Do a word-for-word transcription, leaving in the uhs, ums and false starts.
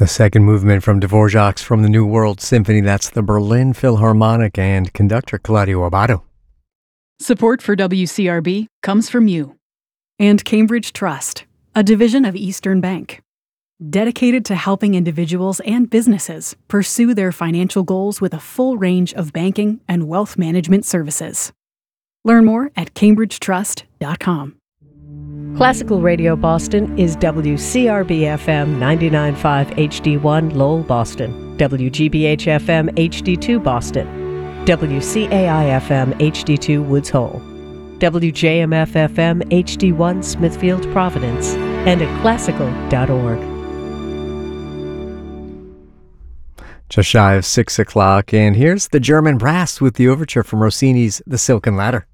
The second movement from Dvorak's From the New World Symphony, that's the Berlin Philharmonic, and conductor Claudio Abbado. Support for W C R B comes from you. And Cambridge Trust, a division of Eastern Bank, dedicated to helping individuals and businesses pursue their financial goals with a full range of banking and wealth management services. Learn more at cambridge trust dot com. Classical Radio Boston is W C R B F M ninety-nine point five H D one Lowell, Boston, W G B H F M H D two Boston, W C A I F M H D two Woods Hole, W J M F F M H D one Smithfield, Providence, and at classical dot org. Just shy of six o'clock, and here's the German Brass with the overture from Rossini's The Silken Ladder.